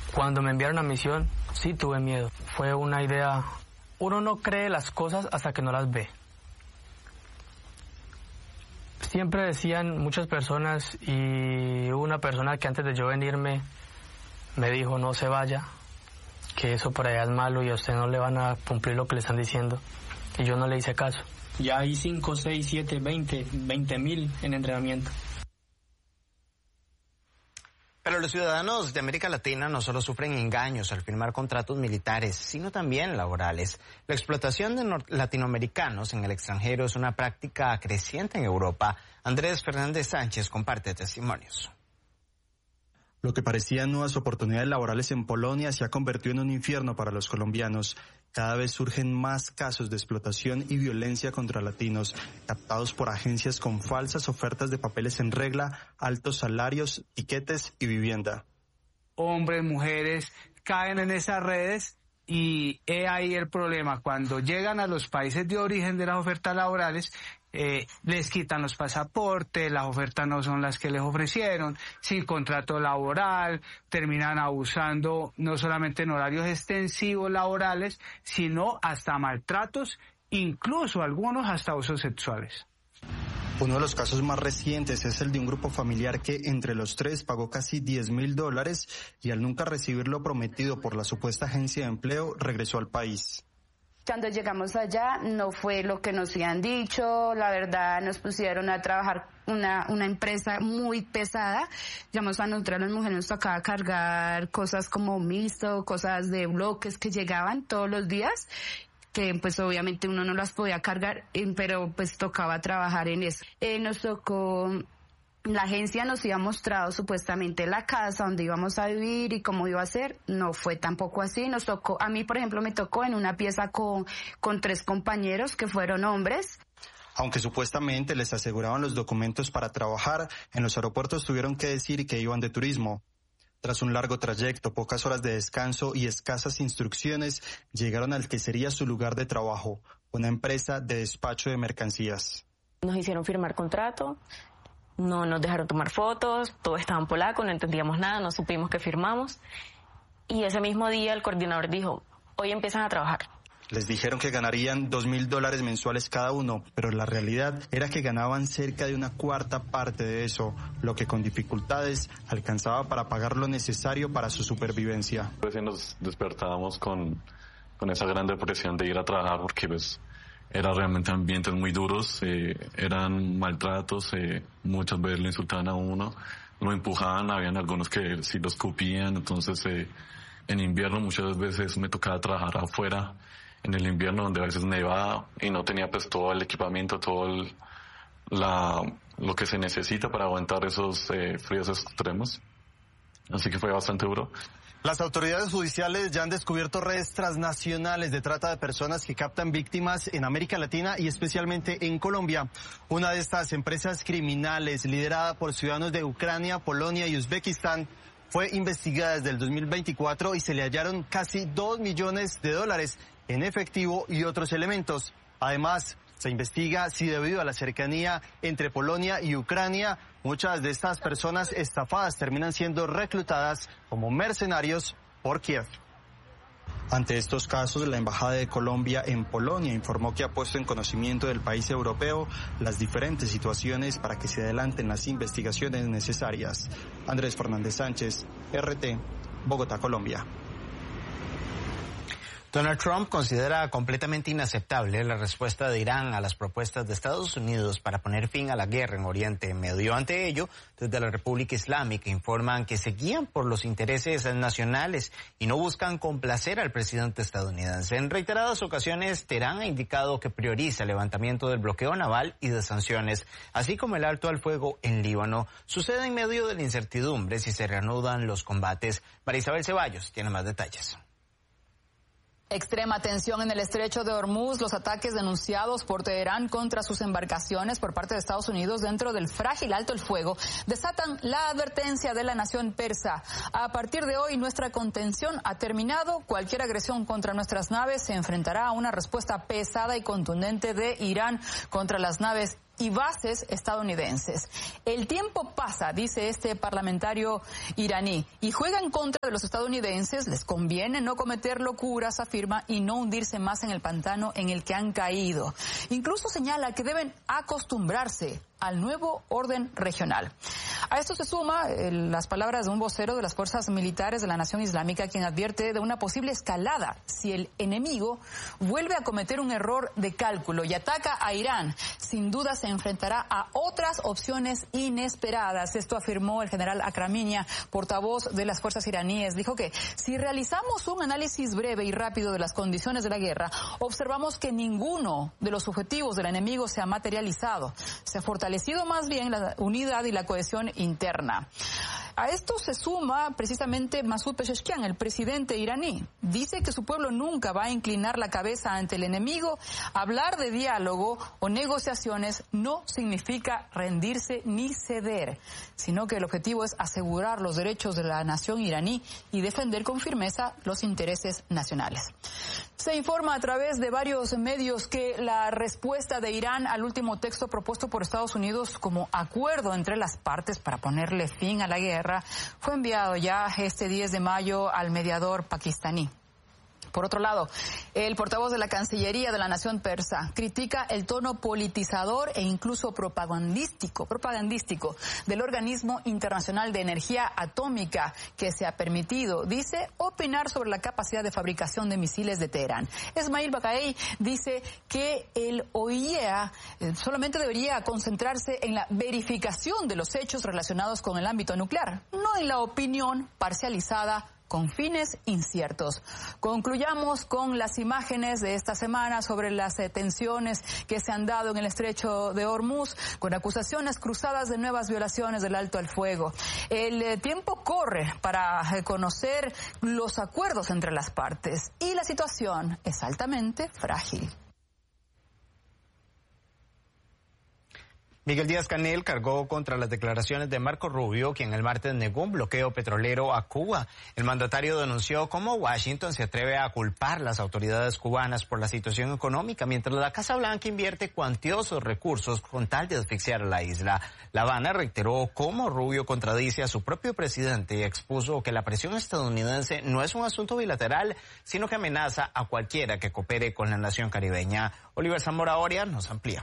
Cuando me enviaron a misión, sí tuve miedo. Fue una idea... Uno no cree las cosas hasta que no las ve. Siempre decían muchas personas, y hubo una persona que antes de yo venirme me dijo: no se vaya, que eso por allá es malo y a usted no le van a cumplir lo que le están diciendo. Y yo no le hice caso. Ya hay 5, 6, 7, 20,000 en entrenamiento. Pero los ciudadanos de América Latina no solo sufren engaños al firmar contratos militares, sino también laborales. La explotación de latinoamericanos en el extranjero es una práctica creciente en Europa. Andrés Fernández Sánchez comparte testimonios. Lo que parecían nuevas oportunidades laborales en Polonia se ha convertido en un infierno para los colombianos. Cada vez surgen más casos de explotación y violencia contra latinos, captados por agencias con falsas ofertas de papeles en regla, altos salarios, tiquetes y vivienda. Hombres, mujeres caen en esas redes y he ahí el problema. Cuando llegan a los países de origen de las ofertas laborales, les quitan los pasaportes, las ofertas no son las que les ofrecieron, sin contrato laboral, terminan abusando no solamente en horarios extensivos laborales, sino hasta maltratos, incluso algunos hasta abusos sexuales. Uno de los casos más recientes es el de un grupo familiar que entre los tres pagó casi $10,000 y al nunca recibir lo prometido por la supuesta agencia de empleo, regresó al país. Cuando llegamos allá no fue lo que nos habían dicho, la verdad nos pusieron a trabajar una empresa muy pesada. Llegamos a nosotras las mujeres, nos tocaba cargar cosas como mixto, cosas de bloques que llegaban todos los días, que pues obviamente uno no las podía cargar, pero pues tocaba trabajar en eso. Nos tocó... La agencia nos había mostrado supuestamente la casa donde íbamos a vivir y cómo iba a ser. No fue tampoco así. Nos tocó, a mí por ejemplo me tocó en una pieza con 3 compañeros que fueron hombres. Aunque supuestamente les aseguraban los documentos para trabajar, en los aeropuertos tuvieron que decir que iban de turismo. Tras un largo trayecto, pocas horas de descanso y escasas instrucciones, llegaron al que sería su lugar de trabajo, una empresa de despacho de mercancías. Nos hicieron firmar contrato. No nos dejaron tomar fotos, todo estaba en polaco, no entendíamos nada, no supimos que firmamos. Y ese mismo día el coordinador dijo: hoy empiezan a trabajar. Les dijeron que ganarían $2,000 mensuales cada uno, pero la realidad era que ganaban cerca de una cuarta parte de eso, lo que con dificultades alcanzaba para pagar lo necesario para su supervivencia. Pues nos despertábamos con esa gran depresión de ir a trabajar porque pues eran realmente ambientes muy duros, eran maltratos, muchas veces le insultaban a uno, lo empujaban, habían algunos que sí lo escupían, entonces en invierno muchas veces me tocaba trabajar afuera, en el invierno donde a veces nevaba y no tenía pues todo el equipamiento, todo lo que se necesita para aguantar esos fríos extremos, así que fue bastante duro. Las autoridades judiciales ya han descubierto redes transnacionales de trata de personas que captan víctimas en América Latina y especialmente en Colombia. Una de estas empresas criminales, liderada por ciudadanos de Ucrania, Polonia y Uzbekistán, fue investigada desde el 2024 y se le hallaron casi $2 millones en efectivo y otros elementos. Además, se investiga si debido a la cercanía entre Polonia y Ucrania, muchas de estas personas estafadas terminan siendo reclutadas como mercenarios por Kiev. Ante estos casos, la Embajada de Colombia en Polonia informó que ha puesto en conocimiento del país europeo las diferentes situaciones para que se adelanten las investigaciones necesarias. Andrés Fernández Sánchez, RT, Bogotá, Colombia. Donald Trump considera completamente inaceptable la respuesta de Irán a las propuestas de Estados Unidos para poner fin a la guerra en Oriente Medio. Ante ello, desde la República Islámica informan que se guían por los intereses nacionales y no buscan complacer al presidente estadounidense. En reiteradas ocasiones, Teherán ha indicado que prioriza el levantamiento del bloqueo naval y de sanciones, así como el alto al fuego en Líbano. Sucede en medio de la incertidumbre si se reanudan los combates. María Isabel Ceballos tiene más detalles. Extrema tensión en el estrecho de Hormuz, los ataques denunciados por Teherán contra sus embarcaciones por parte de Estados Unidos dentro del frágil alto el fuego desatan la advertencia de la nación persa. A partir de hoy nuestra contención ha terminado. Cualquier agresión contra nuestras naves se enfrentará a una respuesta pesada y contundente de Irán contra las naves y bases estadounidenses. El tiempo pasa, dice este parlamentario iraní, y juega en contra de los estadounidenses. Les conviene no cometer locuras, afirma, y no hundirse más en el pantano en el que han caído. Incluso señala que deben acostumbrarse al nuevo orden regional. A esto se suma las palabras de un vocero de las fuerzas militares de la Nación Islámica, quien advierte de una posible escalada si el enemigo vuelve a cometer un error de cálculo y ataca a Irán. Sin duda se enfrentará a otras opciones inesperadas. Esto afirmó el general Akraminia, portavoz de las fuerzas iraníes. Dijo que si realizamos un análisis breve y rápido de las condiciones de la guerra, observamos que ninguno de los objetivos del enemigo se ha materializado. Se ha fortalecido más bien la unidad y la cohesión interna. A esto se suma precisamente Masoud Pezeshkian, el presidente iraní. Dice que su pueblo nunca va a inclinar la cabeza ante el enemigo. Hablar de diálogo o negociaciones no significa rendirse ni ceder, sino que el objetivo es asegurar los derechos de la nación iraní y defender con firmeza los intereses nacionales. Se informa a través de varios medios que la respuesta de Irán al último texto propuesto por Estados Unidos como acuerdo entre las partes para ponerle fin a la guerra fue enviado ya este 10 de mayo al mediador pakistaní. Por otro lado, el portavoz de la Cancillería de la Nación Persa critica el tono politizador e incluso propagandístico del Organismo Internacional de Energía Atómica que se ha permitido, dice, opinar sobre la capacidad de fabricación de misiles de Teherán. Esmail Baqai dice que el OIEA solamente debería concentrarse en la verificación de los hechos relacionados con el ámbito nuclear, no en la opinión parcializada con fines inciertos. Concluyamos con las imágenes de esta semana sobre las tensiones que se han dado en el estrecho de Hormuz, con acusaciones cruzadas de nuevas violaciones del alto al fuego. El tiempo corre para conocer los acuerdos entre las partes y la situación es altamente frágil. Miguel Díaz-Canel cargó contra las declaraciones de Marco Rubio, quien el martes negó un bloqueo petrolero a Cuba. El mandatario denunció cómo Washington se atreve a culpar a las autoridades cubanas por la situación económica, mientras la Casa Blanca invierte cuantiosos recursos con tal de asfixiar a la isla. La Habana reiteró cómo Rubio contradice a su propio presidente y expuso que la presión estadounidense no es un asunto bilateral, sino que amenaza a cualquiera que coopere con la nación caribeña. Oliver Zamora Oria nos amplía.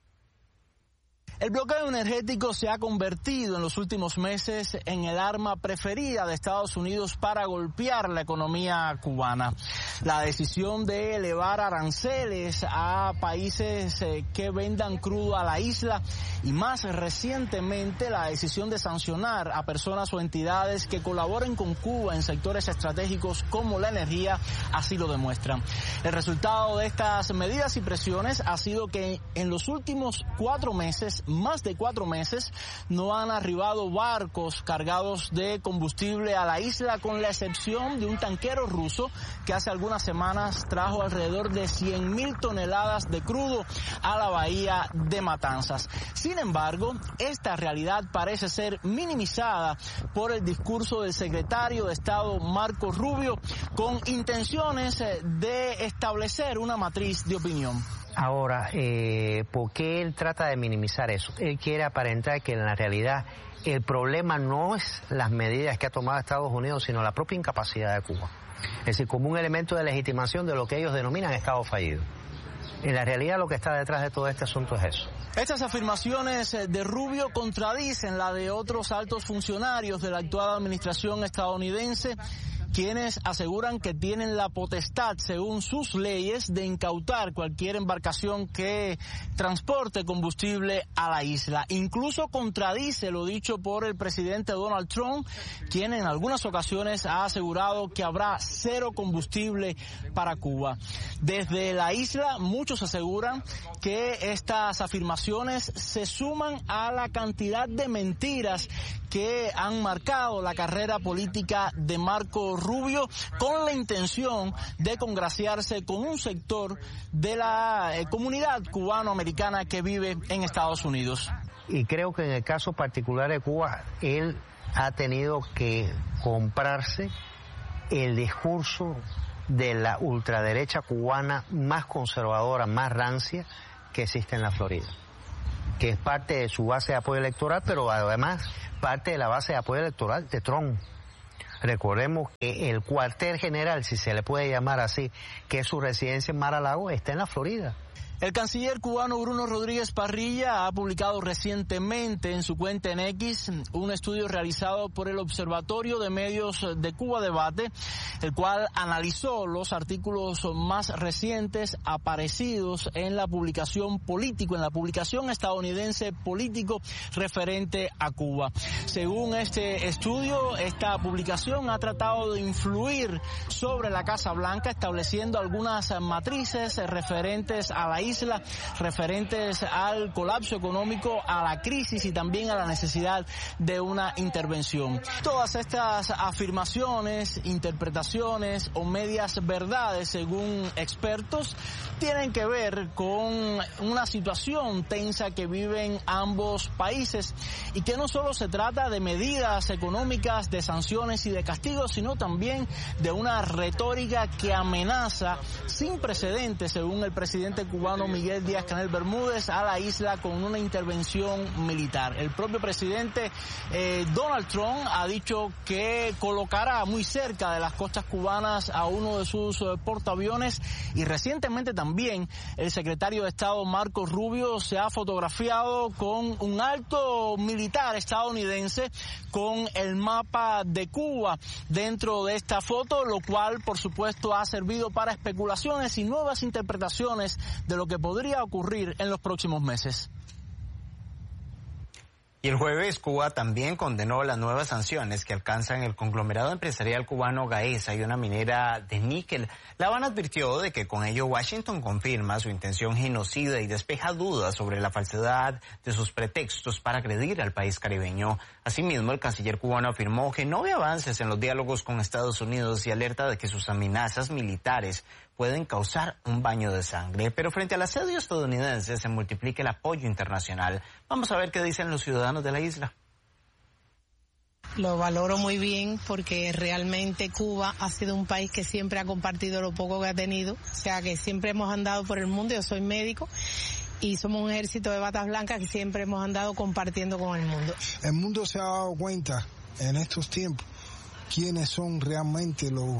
El bloqueo energético se ha convertido en los últimos meses en el arma preferida de Estados Unidos para golpear la economía cubana. La decisión de elevar aranceles a países que vendan crudo a la isla y más recientemente la decisión de sancionar a personas o entidades que colaboren con Cuba en sectores estratégicos como la energía así lo demuestran. El resultado de estas medidas y presiones ha sido que en los últimos 4 meses, más de 4 meses, no han arribado barcos cargados de combustible a la isla, con la excepción de un tanquero ruso que hace algunas semanas trajo alrededor de 100,000 toneladas de crudo a la bahía de Matanzas. Sin embargo, esta realidad parece ser minimizada por el discurso del secretario de Estado Marco Rubio, con intenciones de establecer una matriz de opinión. Ahora, ¿por qué él trata de minimizar eso? Él quiere aparentar que en la realidad el problema no es las medidas que ha tomado Estados Unidos, sino la propia incapacidad de Cuba. Es decir, como un elemento de legitimación de lo que ellos denominan Estado fallido. En la realidad lo que está detrás de todo este asunto es eso. Estas afirmaciones de Rubio contradicen la de otros altos funcionarios de la actual administración estadounidense, quienes aseguran que tienen la potestad, según sus leyes, de incautar cualquier embarcación que transporte combustible a la isla. Incluso contradice lo dicho por el presidente Donald Trump, quien en algunas ocasiones ha asegurado que habrá 0 combustible para Cuba. Desde la isla, muchos aseguran que estas afirmaciones se suman a la cantidad de mentiras que han marcado la carrera política de Marco Rubio, con la intención de congraciarse con un sector de la comunidad cubano-americana que vive en Estados Unidos. Y creo que en el caso particular de Cuba, él ha tenido que comprarse el discurso de la ultraderecha cubana más conservadora, más rancia que existe en la Florida. que es parte de su base de apoyo electoral, pero además parte de la base de apoyo electoral de Trump. Recordemos que el cuartel general, si se le puede llamar así, que es su residencia en Mar-a-Lago, está en la Florida. El canciller cubano Bruno Rodríguez Parrilla ha publicado recientemente en su cuenta en X un estudio realizado por el Observatorio de Medios de Cuba Debate, el cual analizó los artículos más recientes aparecidos en la publicación Político, en la publicación estadounidense Político referente a Cuba. Según este estudio, esta publicación ha tratado de influir sobre la Casa Blanca, estableciendo algunas matrices referentes a la isla, referentes al colapso económico, a la crisis y también a la necesidad de una intervención. Todas estas afirmaciones, interpretaciones o medias verdades, según expertos, tienen que ver con una situación tensa que viven ambos países y que no solo se trata de medidas económicas, de sanciones y de castigos, sino también de una retórica que amenaza sin precedentes, según el presidente cubano Miguel Díaz-Canel Bermúdez, a la isla con una intervención militar. El propio presidente Donald Trump ha dicho que colocará muy cerca de las costas cubanas a uno de sus portaaviones, y recientemente también el secretario de Estado Marco Rubio se ha fotografiado con un alto militar estadounidense con el mapa de Cuba dentro de esta foto, lo cual por supuesto ha servido para especulaciones y nuevas interpretaciones de lo que podría ocurrir en los próximos meses. Y el jueves Cuba también condenó las nuevas sanciones que alcanzan el conglomerado empresarial cubano Gaesa y una minera de níquel. La Habana advirtió de que con ello Washington confirma su intención genocida y despeja dudas sobre la falsedad de sus pretextos para agredir al país caribeño. Asimismo, el canciller cubano afirmó que no ve avances en los diálogos con Estados Unidos y alerta de que sus amenazas militares pueden causar un baño de sangre. Pero frente al asedio estadounidense se multiplica el apoyo internacional. Vamos a ver qué dicen los ciudadanos de la isla. Lo valoro muy bien porque realmente Cuba ha sido un país que siempre ha compartido lo poco que ha tenido. O sea, que siempre hemos andado por el mundo. Yo soy médico y somos un ejército de batas blancas que siempre hemos andado compartiendo con el mundo. El mundo se ha dado cuenta en estos tiempos quiénes son realmente los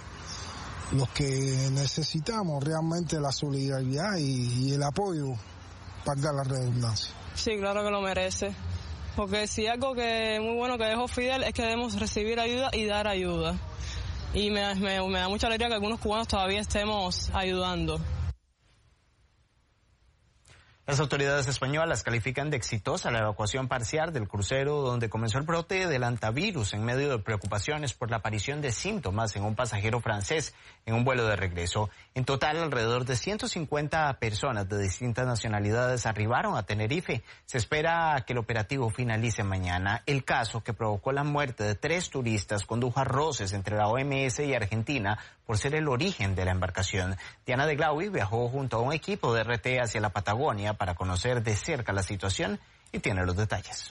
que necesitamos, realmente la solidaridad y el apoyo, valga la redundancia. Sí, claro que lo merece. Porque si algo que muy bueno que dejó Fidel es que debemos recibir ayuda y dar ayuda. Y me da mucha alegría que algunos cubanos todavía estemos ayudando. Las autoridades españolas califican de exitosa la evacuación parcial del crucero donde comenzó el brote del hantavirus en medio de preocupaciones por la aparición de síntomas en un pasajero francés en un vuelo de regreso. En total, alrededor de 150 personas de distintas nacionalidades arribaron a Tenerife. Se espera que el operativo finalice mañana. El caso, que provocó la muerte de 3 turistas, condujo a roces entre la OMS y Argentina por ser el origen de la embarcación. Diana de Glaui viajó junto a un equipo de RT hacia la Patagonia para conocer de cerca la situación y tiene los detalles.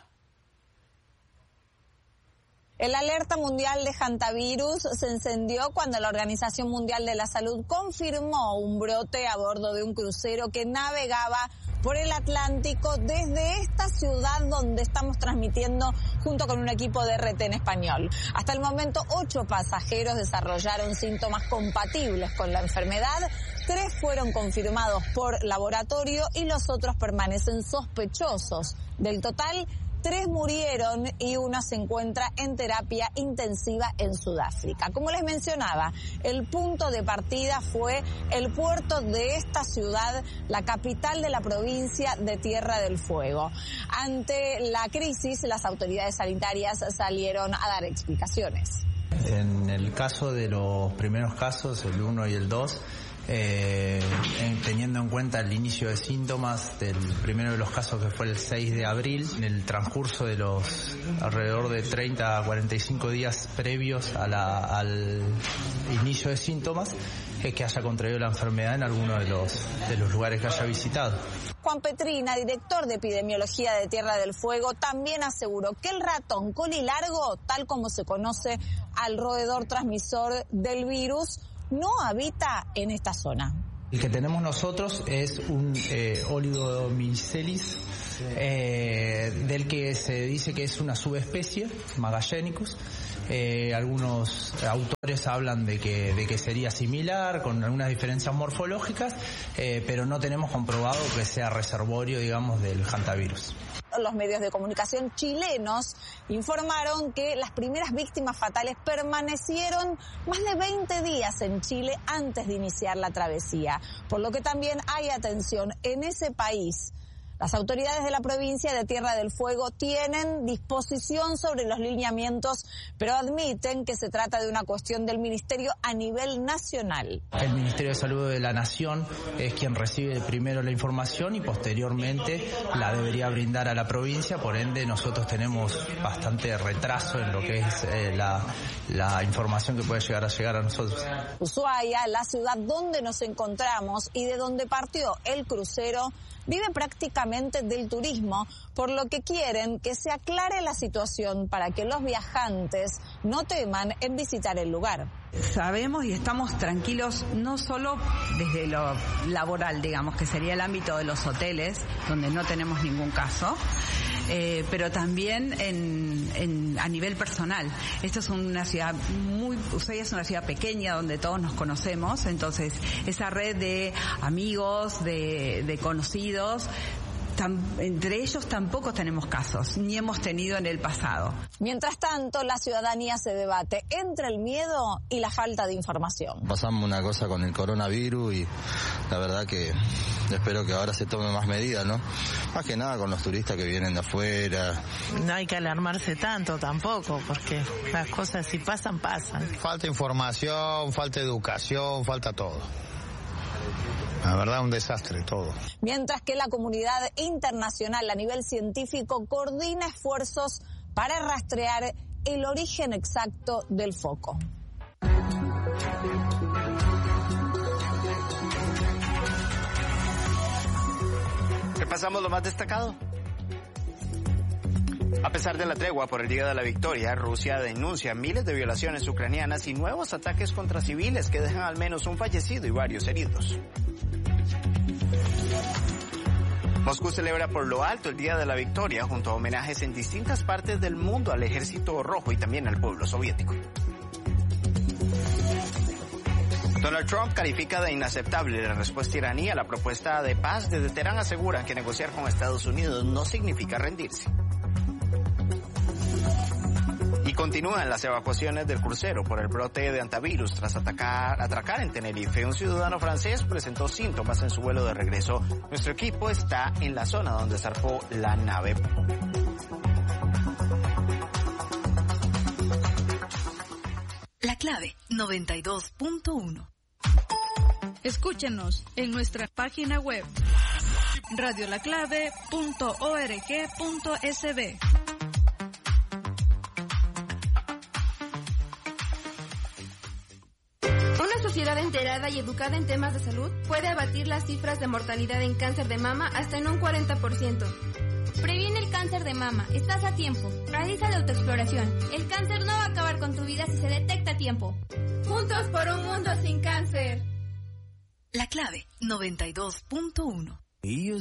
El alerta mundial de hantavirus se encendió cuando la Organización Mundial de la Salud confirmó un brote a bordo de un crucero que navegaba por el Atlántico desde esta ciudad donde estamos transmitiendo junto con un equipo de RT en español. Hasta el momento 8 pasajeros desarrollaron síntomas compatibles con la enfermedad, 3 fueron confirmados por laboratorio y los otros permanecen sospechosos. Del total, 3 murieron y 1 se encuentra en terapia intensiva en Sudáfrica. Como les mencionaba, el punto de partida fue el puerto de esta ciudad, la capital de la provincia de Tierra del Fuego. Ante la crisis, las autoridades sanitarias salieron a dar explicaciones. En el caso de los primeros casos, el 1 y el 2, teniendo en cuenta el inicio de síntomas del primero de los casos, que fue el 6 de abril, en el transcurso de los alrededor de 30 a 45 días previos al inicio de síntomas, es que haya contraído la enfermedad en alguno de los lugares que haya visitado. Juan Petrina, director de epidemiología de Tierra del Fuego, también aseguró que el ratón colilargo, tal como se conoce al roedor transmisor del virus, no habita en esta zona. El que tenemos nosotros es un Oligomicelis, del que se dice que es una subespecie, Magallánicus. Algunos autores hablan de que sería similar, con algunas diferencias morfológicas, pero no tenemos comprobado que sea reservorio, digamos, del hantavirus. Los medios de comunicación chilenos informaron que las primeras víctimas fatales permanecieron más de 20 días en Chile antes de iniciar la travesía, por lo que también hay atención en ese país. Las autoridades de la provincia de Tierra del Fuego tienen disposición sobre los lineamientos, pero admiten que se trata de una cuestión del Ministerio a nivel nacional. El Ministerio de Salud de la Nación es quien recibe primero la información y posteriormente la debería brindar a la provincia, por ende nosotros tenemos bastante retraso en lo que es la información que puede llegar a nosotros. Ushuaia, la ciudad donde nos encontramos y de donde partió el crucero, vive prácticamente del turismo, por lo que quieren que se aclare la situación para que los viajantes no teman en visitar el lugar. Sabemos y estamos tranquilos no solo desde lo laboral, digamos, que sería el ámbito de los hoteles, donde no tenemos ningún caso, pero también a nivel personal. Esto es una ciudad Ushuaia es una ciudad pequeña donde todos nos conocemos, entonces esa red de amigos, de conocidos, entre ellos tampoco tenemos casos, ni hemos tenido en el pasado. Mientras tanto, la ciudadanía se debate entre el miedo y la falta de información. Pasamos una cosa con el coronavirus y la verdad que espero que ahora se tomen más medidas, ¿no? Más que nada con los turistas que vienen de afuera. No hay que alarmarse tanto tampoco, porque las cosas si pasan, pasan. Falta información, falta educación, falta todo. La verdad, un desastre todo. Mientras que la comunidad internacional a nivel científico coordina esfuerzos para rastrear el origen exacto del foco. Repasamos lo más destacado. A pesar de la tregua por el Día de la Victoria, Rusia denuncia miles de violaciones ucranianas y nuevos ataques contra civiles que dejan al menos un fallecido y varios heridos. Moscú celebra por lo alto el Día de la Victoria junto a homenajes en distintas partes del mundo al Ejército Rojo y también al pueblo soviético. Donald Trump califica de inaceptable la respuesta iraní a la propuesta de paz. Desde Teherán aseguran que negociar con Estados Unidos no significa rendirse. Y continúan las evacuaciones del crucero por el brote de hantavirus tras atracar en Tenerife. Un ciudadano francés presentó síntomas en su vuelo de regreso. Nuestro equipo está en la zona donde zarpó la nave. La Clave 92.1. Escúchenos en nuestra página web radiolaclave.org.sb. Una sociedad enterada y educada en temas de salud puede abatir las cifras de mortalidad en cáncer de mama hasta en un 40%. Previene el cáncer de mama. Estás a tiempo. Realiza la autoexploración. El cáncer no va a acabar con tu vida si se detecta a tiempo. Juntos por un mundo sin cáncer. La Clave 92.1.